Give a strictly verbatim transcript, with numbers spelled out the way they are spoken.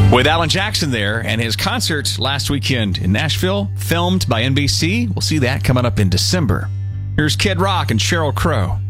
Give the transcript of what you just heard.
With Alan Jackson there and his concert last weekend in Nashville, filmed by N B C. We'll see that coming up in December. Here's Kid Rock and Sheryl Crow.